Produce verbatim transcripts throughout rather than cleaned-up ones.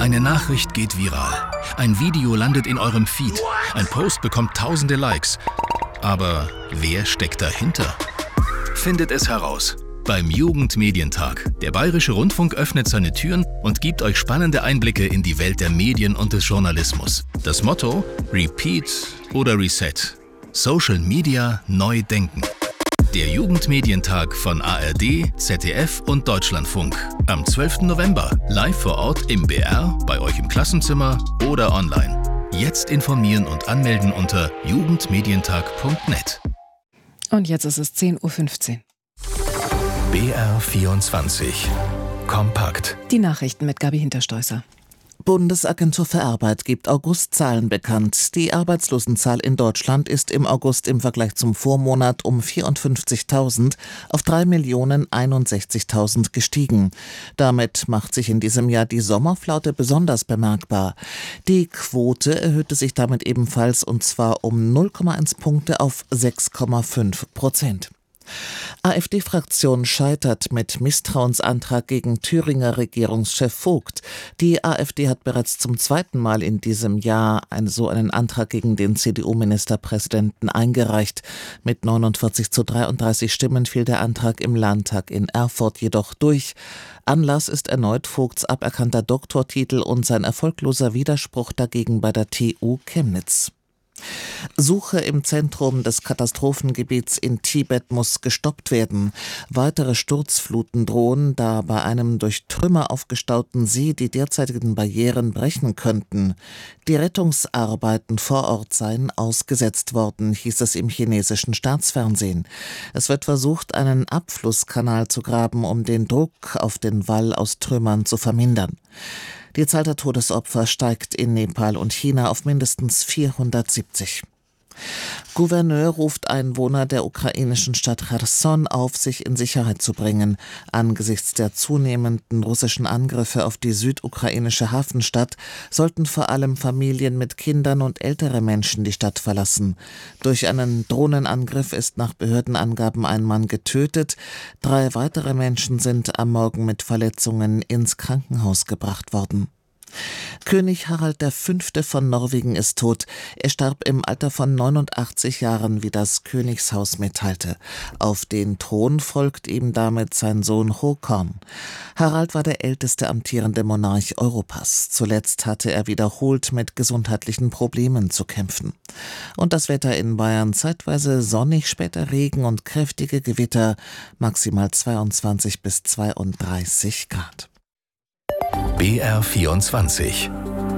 Eine Nachricht geht viral. Ein Video landet in eurem Feed. Ein Post bekommt tausende Likes. Aber wer steckt dahinter? Findet es heraus beim Jugendmedientag. Der Bayerische Rundfunk öffnet seine Türen und gibt euch spannende Einblicke in die Welt der Medien und des Journalismus. Das Motto: Repeat oder Reset. Social Media neu denken. Der Jugendmedientag von A R D, Z D F und Deutschlandfunk. Am zwölften November, live vor Ort im B R, bei euch im Klassenzimmer oder online. Jetzt informieren und anmelden unter jugendmedientag punkt net. Und jetzt ist es zehn Uhr fünfzehn. B R vierundzwanzig. Kompakt. Die Nachrichten mit Gabi Hinterstoißer. Bundesagentur für Arbeit gibt Augustzahlen bekannt. Die Arbeitslosenzahl in Deutschland ist im August im Vergleich zum Vormonat um vierundfünfzigtausend auf drei Millionen einundsechzigtausend gestiegen. Damit macht sich in diesem Jahr die Sommerflaute besonders bemerkbar. Die Quote erhöhte sich damit ebenfalls, und zwar um null Komma eins Punkte auf sechs Komma fünf Prozent. AfD-Fraktion scheitert mit Misstrauensantrag gegen Thüringer Regierungschef Vogt. Die AfD hat bereits zum zweiten Mal in diesem Jahr einen, so einen Antrag gegen den C D U-Ministerpräsidenten eingereicht. Mit neunundvierzig zu dreiunddreißig Stimmen fiel der Antrag im Landtag in Erfurt jedoch durch. Anlass ist erneut Vogts aberkannter Doktortitel und sein erfolgloser Widerspruch dagegen bei der T U Chemnitz. Suche im Zentrum des Katastrophengebiets in Tibet muss gestoppt werden. Weitere Sturzfluten drohen, da bei einem durch Trümmer aufgestauten See die derzeitigen Barrieren brechen könnten. Die Rettungsarbeiten vor Ort seien ausgesetzt worden, hieß es im chinesischen Staatsfernsehen. Es wird versucht, einen Abflusskanal zu graben, um den Druck auf den Wall aus Trümmern zu vermindern. Die Zahl der Todesopfer steigt in Nepal und China auf mindestens vierhundertsiebzig. Gouverneur ruft Einwohner der ukrainischen Stadt Cherson auf, sich in Sicherheit zu bringen. Angesichts der zunehmenden russischen Angriffe auf die südukrainische Hafenstadt sollten vor allem Familien mit Kindern und ältere Menschen die Stadt verlassen. Durch einen Drohnenangriff ist nach Behördenangaben ein Mann getötet. Drei weitere Menschen sind am Morgen mit Verletzungen ins Krankenhaus gebracht worden. König Harald der Fünfte von Norwegen ist tot. Er starb im Alter von neunundachtzig Jahren, wie das Königshaus mitteilte. Auf den Thron folgt ihm damit sein Sohn Håkon. Harald war der älteste amtierende Monarch Europas. Zuletzt hatte er wiederholt mit gesundheitlichen Problemen zu kämpfen. Und das Wetter in Bayern: zeitweise sonnig, später Regen und kräftige Gewitter, maximal zweiundzwanzig bis zweiunddreißig Grad. B R vierundzwanzig.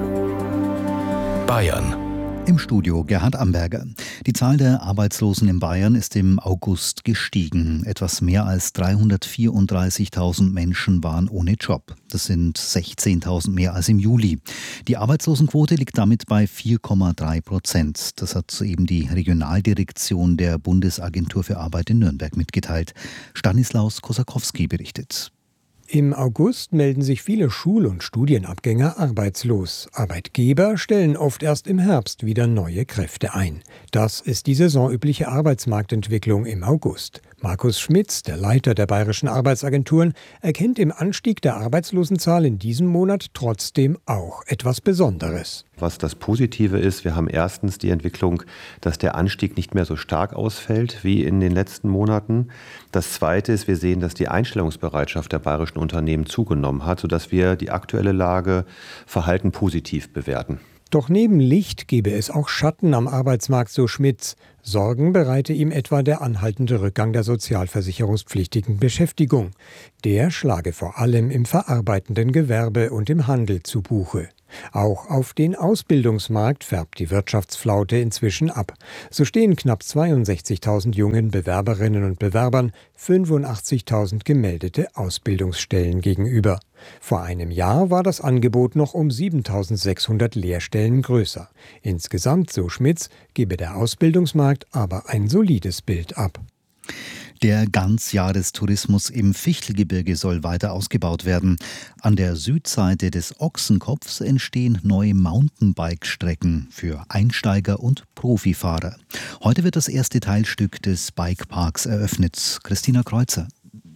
Bayern. Im Studio Gerhard Amberger. Die Zahl der Arbeitslosen in Bayern ist im August gestiegen. Etwas mehr als dreihundertvierunddreißigtausend Menschen waren ohne Job. Das sind sechzehntausend mehr als im Juli. Die Arbeitslosenquote liegt damit bei vier Komma drei Prozent. Das hat soeben die Regionaldirektion der Bundesagentur für Arbeit in Nürnberg mitgeteilt. Stanislaus Kosakowski berichtet. Im August melden sich viele Schul- und Studienabgänger arbeitslos. Arbeitgeber stellen oft erst im Herbst wieder neue Kräfte ein. Das ist die saisonübliche Arbeitsmarktentwicklung im August. Markus Schmitz, der Leiter der Bayerischen Arbeitsagenturen, erkennt im Anstieg der Arbeitslosenzahl in diesem Monat trotzdem auch etwas Besonderes. Was das Positive ist, wir haben erstens die Entwicklung, dass der Anstieg nicht mehr so stark ausfällt wie in den letzten Monaten. Das Zweite ist, wir sehen, dass die Einstellungsbereitschaft der bayerischen Unternehmen zugenommen hat, sodass wir die aktuelle Lage verhalten positiv bewerten. Doch neben Licht gebe es auch Schatten am Arbeitsmarkt, so Schmitz. Sorgen bereite ihm etwa der anhaltende Rückgang der sozialversicherungspflichtigen Beschäftigung. Der schlage vor allem im verarbeitenden Gewerbe und im Handel zu Buche. Auch auf den Ausbildungsmarkt färbt die Wirtschaftsflaute inzwischen ab. So stehen knapp zweiundsechzigtausend jungen Bewerberinnen und Bewerbern fünfundachtzigtausend gemeldete Ausbildungsstellen gegenüber. Vor einem Jahr war das Angebot noch um siebentausendsechshundert Lehrstellen größer. Insgesamt, so Schmitz, gebe der Ausbildungsmarkt aber ein solides Bild ab. Der Ganzjahrestourismus im Fichtelgebirge soll weiter ausgebaut werden. An der Südseite des Ochsenkopfs entstehen neue Mountainbike-Strecken für Einsteiger und Profifahrer. Heute wird das erste Teilstück des Bikeparks eröffnet. Christina Kreuzer.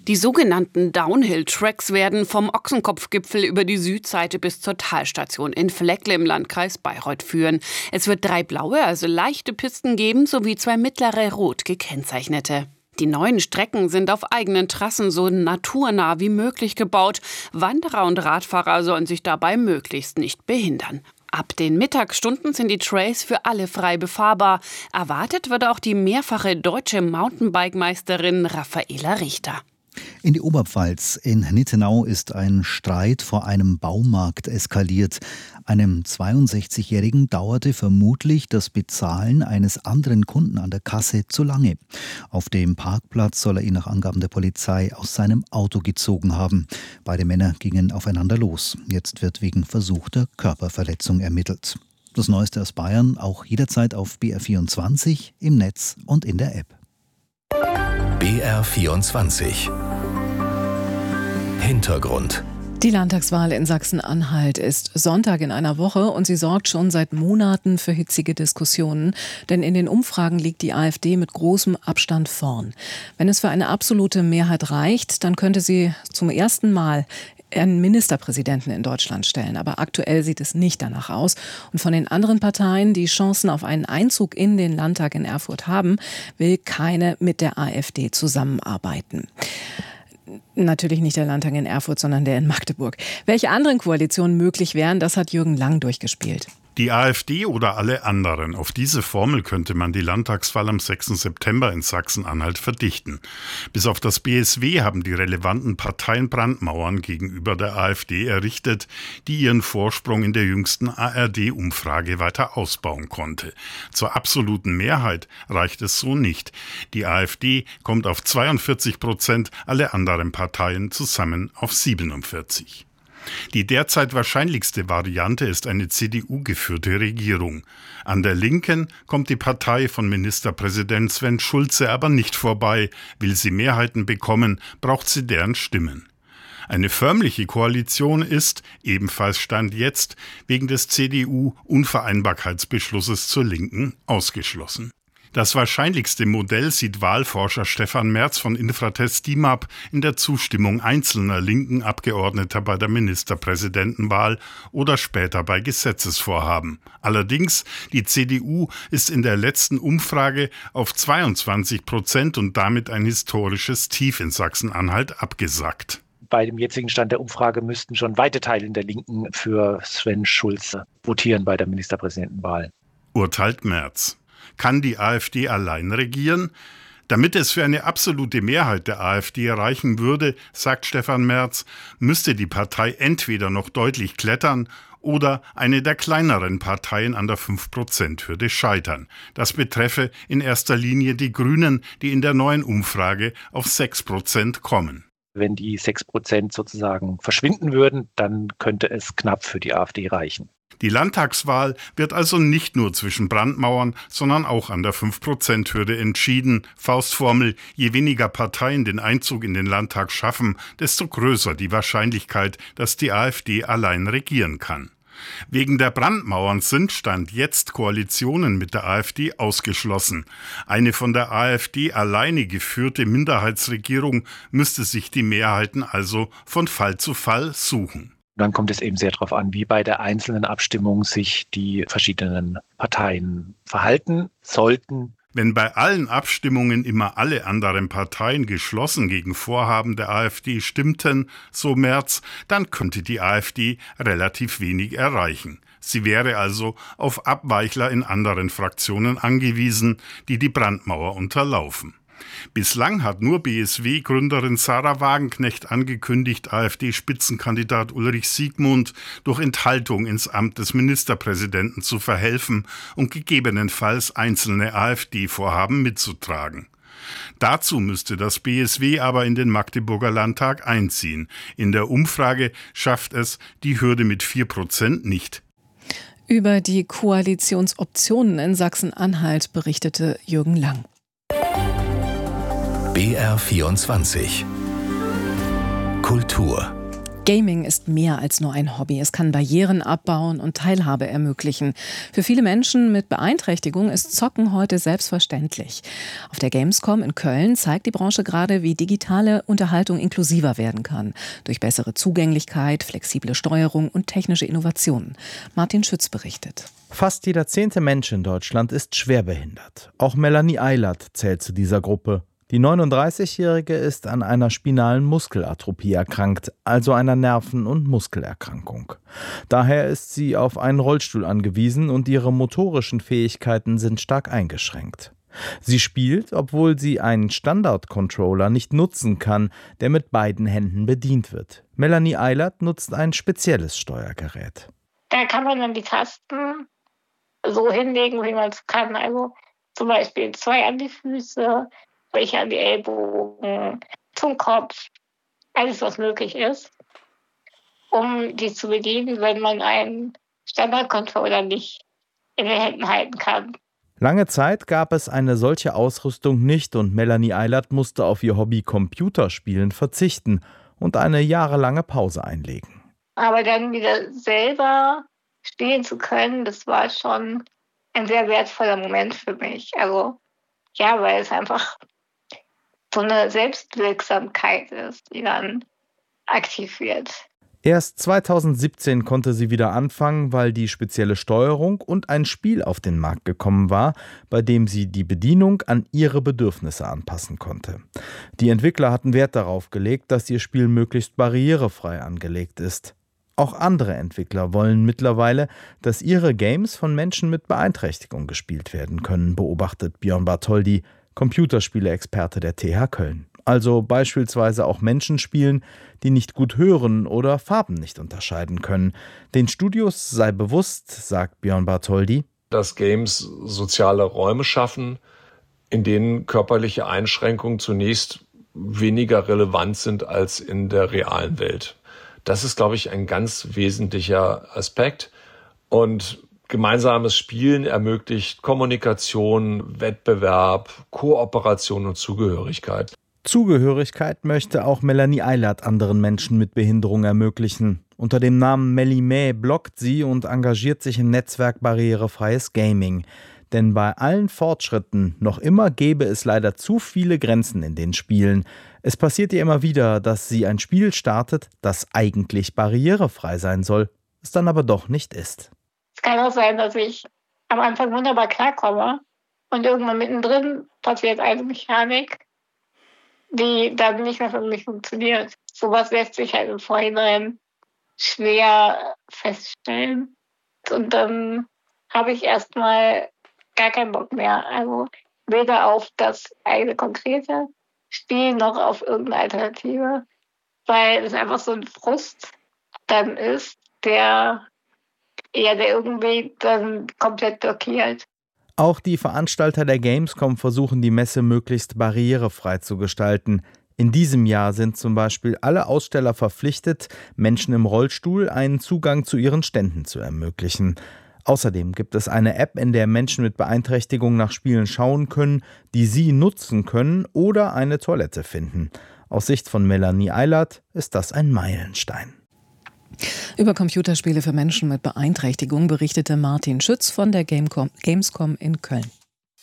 Die sogenannten Downhill-Tracks werden vom Ochsenkopfgipfel über die Südseite bis zur Talstation in Fleckle im Landkreis Bayreuth führen. Es wird drei blaue, also leichte Pisten geben, sowie zwei mittlere, rot gekennzeichnete. Die neuen Strecken sind auf eigenen Trassen so naturnah wie möglich gebaut. Wanderer und Radfahrer sollen sich dabei möglichst nicht behindern. Ab den Mittagsstunden sind die Trails für alle frei befahrbar. Erwartet wird auch die mehrfache deutsche Mountainbike-Meisterin Raffaela Richter. In die Oberpfalz, in Nittenau, ist ein Streit vor einem Baumarkt eskaliert. Einem zweiundsechzigjährigen dauerte vermutlich das Bezahlen eines anderen Kunden an der Kasse zu lange. Auf dem Parkplatz soll er ihn nach Angaben der Polizei aus seinem Auto gezogen haben. Beide Männer gingen aufeinander los. Jetzt wird wegen versuchter Körperverletzung ermittelt. Das Neueste aus Bayern auch jederzeit auf B R vierundzwanzig, im Netz und in der App. B R vierundzwanzig. Hintergrund. Die Landtagswahl in Sachsen-Anhalt ist Sonntag in einer Woche und sie sorgt schon seit Monaten für hitzige Diskussionen. Denn in den Umfragen liegt die AfD mit großem Abstand vorn. Wenn es für eine absolute Mehrheit reicht, dann könnte sie zum ersten Mal einen Ministerpräsidenten in Deutschland stellen. Aber aktuell sieht es nicht danach aus. Und von den anderen Parteien, die Chancen auf einen Einzug in den Landtag in Erfurt haben, will keine mit der AfD zusammenarbeiten. Natürlich nicht der Landtag in Erfurt, sondern der in Magdeburg. Welche anderen Koalitionen möglich wären, das hat Jürgen Lang durchgespielt. Die AfD oder alle anderen. Auf diese Formel könnte man die Landtagswahl am sechsten September in Sachsen-Anhalt verdichten. Bis auf das B S W haben die relevanten Parteien Brandmauern gegenüber der AfD errichtet, die ihren Vorsprung in der jüngsten A R D-Umfrage weiter ausbauen konnte. Zur absoluten Mehrheit reicht es so nicht. Die AfD kommt auf zweiundvierzig Prozent, alle anderen Parteien zusammen auf siebenundvierzig. Die derzeit wahrscheinlichste Variante ist eine C D U-geführte Regierung. An der Linken kommt die Partei von Ministerpräsident Sven Schulze aber nicht vorbei. Will sie Mehrheiten bekommen, braucht sie deren Stimmen. Eine förmliche Koalition ist, ebenfalls Stand jetzt, wegen des C D U-Unvereinbarkeitsbeschlusses zur Linken ausgeschlossen. Das wahrscheinlichste Modell sieht Wahlforscher Stefan Merz von Infratest DIMAP in der Zustimmung einzelner linken Abgeordneter bei der Ministerpräsidentenwahl oder später bei Gesetzesvorhaben. Allerdings, die C D U ist in der letzten Umfrage auf zweiundzwanzig Prozent und damit ein historisches Tief in Sachsen-Anhalt abgesackt. Bei dem jetzigen Stand der Umfrage müssten schon weite Teile in der Linken für Sven Schulze votieren bei der Ministerpräsidentenwahl. Urteilt Merz. Kann die AfD allein regieren? Damit es für eine absolute Mehrheit der AfD reichen würde, sagt Stefan Merz, müsste die Partei entweder noch deutlich klettern oder eine der kleineren Parteien an der fünf Prozent Hürde scheitern. Das betreffe in erster Linie die Grünen, die in der neuen Umfrage auf sechs Prozent kommen. Wenn die sechs Prozent sozusagen verschwinden würden, dann könnte es knapp für die AfD reichen. Die Landtagswahl wird also nicht nur zwischen Brandmauern, sondern auch an der fünf Prozent Hürde entschieden. Faustformel, je weniger Parteien den Einzug in den Landtag schaffen, desto größer die Wahrscheinlichkeit, dass die AfD allein regieren kann. Wegen der Brandmauern sind Stand jetzt Koalitionen mit der AfD ausgeschlossen. Eine von der AfD alleine geführte Minderheitsregierung müsste sich die Mehrheiten also von Fall zu Fall suchen. Dann kommt es eben sehr darauf an, wie bei der einzelnen Abstimmung sich die verschiedenen Parteien verhalten sollten. Wenn bei allen Abstimmungen immer alle anderen Parteien geschlossen gegen Vorhaben der AfD stimmten, so Merz, dann könnte die AfD relativ wenig erreichen. Sie wäre also auf Abweichler in anderen Fraktionen angewiesen, die die Brandmauer unterlaufen. Bislang hat nur B S W-Gründerin Sarah Wagenknecht angekündigt, AfD-Spitzenkandidat Ulrich Siegmund durch Enthaltung ins Amt des Ministerpräsidenten zu verhelfen und gegebenenfalls einzelne AfD-Vorhaben mitzutragen. Dazu müsste das B S W aber in den Magdeburger Landtag einziehen. In der Umfrage schafft es die Hürde mit vier Prozent nicht. Über die Koalitionsoptionen in Sachsen-Anhalt berichtete Jürgen Lang. B R vierundzwanzig. Kultur. Gaming ist mehr als nur ein Hobby. Es kann Barrieren abbauen und Teilhabe ermöglichen. Für viele Menschen mit Beeinträchtigung ist Zocken heute selbstverständlich. Auf der Gamescom in Köln zeigt die Branche gerade, wie digitale Unterhaltung inklusiver werden kann. Durch bessere Zugänglichkeit, flexible Steuerung und technische Innovationen. Martin Schütz berichtet. Fast jeder zehnte Mensch in Deutschland ist schwerbehindert. Auch Melanie Eilert zählt zu dieser Gruppe. Die neununddreißigjährige ist an einer spinalen Muskelatrophie erkrankt, also einer Nerven- und Muskelerkrankung. Daher ist sie auf einen Rollstuhl angewiesen und ihre motorischen Fähigkeiten sind stark eingeschränkt. Sie spielt, obwohl sie einen Standard-Controller nicht nutzen kann, der mit beiden Händen bedient wird. Melanie Eilert nutzt ein spezielles Steuergerät. Da kann man dann die Tasten so hinlegen, wie man es kann. Also zum Beispiel zwei an die Füße, welche an die Ellbogen, zum Kopf, alles was möglich ist, um die zu bedienen, wenn man einen Standard-Controller nicht in den Händen halten kann. Lange Zeit gab es eine solche Ausrüstung nicht und Melanie Eilert musste auf ihr Hobby Computerspielen verzichten und eine jahrelange Pause einlegen. Aber dann wieder selber spielen zu können, das war schon ein sehr wertvoller Moment für mich. Also ja, weil es einfach so eine Selbstwirksamkeit ist, die dann aktiv wird. Erst zweitausendsiebzehn konnte sie wieder anfangen, weil die spezielle Steuerung und ein Spiel auf den Markt gekommen war, bei dem sie die Bedienung an ihre Bedürfnisse anpassen konnte. Die Entwickler hatten Wert darauf gelegt, dass ihr Spiel möglichst barrierefrei angelegt ist. Auch andere Entwickler wollen mittlerweile, dass ihre Games von Menschen mit Beeinträchtigung gespielt werden können, beobachtet Björn Bartholdy, Computerspiele-Experte der T H Köln. Also beispielsweise auch Menschen spielen, die nicht gut hören oder Farben nicht unterscheiden können. Den Studios sei bewusst, sagt Björn Bartholdy, dass Games soziale Räume schaffen, in denen körperliche Einschränkungen zunächst weniger relevant sind als in der realen Welt. Das ist, glaube ich, ein ganz wesentlicher Aspekt. Und gemeinsames Spielen ermöglicht Kommunikation, Wettbewerb, Kooperation und Zugehörigkeit. Zugehörigkeit möchte auch Melanie Eilert anderen Menschen mit Behinderung ermöglichen. Unter dem Namen Mellimä bloggt sie und engagiert sich im Netzwerk Barrierefreies Gaming. Denn bei allen Fortschritten noch immer gäbe es leider zu viele Grenzen in den Spielen. Es passiert ihr immer wieder, dass sie ein Spiel startet, das eigentlich barrierefrei sein soll, es dann aber doch nicht ist. Es kann auch sein, dass ich am Anfang wunderbar klarkomme und irgendwann mittendrin passiert eine Mechanik, die dann nicht mehr für mich funktioniert. Sowas lässt sich halt im Vorhinein schwer feststellen. Und dann habe ich erstmal gar keinen Bock mehr. Also weder auf das eigene konkrete Spiel noch auf irgendeine Alternative, weil es einfach so ein Frust dann ist, der ja, der irgendwie dann komplett blockiert. Auch die Veranstalter der Gamescom versuchen, die Messe möglichst barrierefrei zu gestalten. In diesem Jahr sind zum Beispiel alle Aussteller verpflichtet, Menschen im Rollstuhl einen Zugang zu ihren Ständen zu ermöglichen. Außerdem gibt es eine App, in der Menschen mit Beeinträchtigung nach Spielen schauen können, die sie nutzen können oder eine Toilette finden. Aus Sicht von Melanie Eilert ist das ein Meilenstein. Über Computerspiele für Menschen mit Beeinträchtigung berichtete Martin Schütz von der Gamescom in Köln.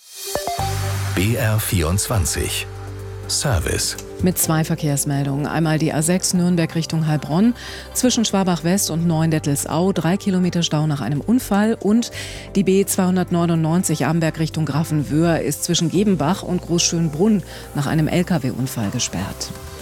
B R vierundzwanzig Service. Mit zwei Verkehrsmeldungen. Einmal die A sechs Nürnberg Richtung Heilbronn. Zwischen Schwabach West und Neuendettelsau drei Kilometer Stau nach einem Unfall. Und die B zweihundertneunundneunzig Amberg Richtung Grafenwöhr ist zwischen Gebenbach und Großschönbrunn nach einem L K W-Unfall gesperrt.